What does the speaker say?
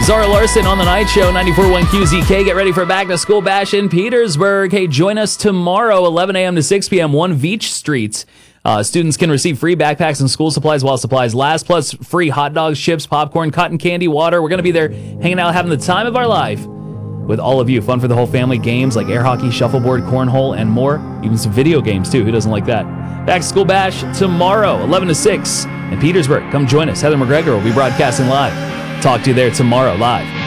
Zara Larson on the Night Show, 94.1 QZK. Get ready for a back-to-school bash in Petersburg. Hey, join us tomorrow, 11 a.m. to 6 p.m., 1 Veach Street. Students can receive free backpacks and school supplies while supplies last, plus free hot dogs, chips, popcorn, cotton candy, water. We're going to be there hanging out, having the time of our life with all of you. Fun for the whole family. Games like air hockey, shuffleboard, cornhole, and more. Even some video games, too. Who doesn't like that? Back-to-school bash tomorrow, 11 to 6 in Petersburg. Come join us. Heather McGregor will be broadcasting live. Talk to you there tomorrow live.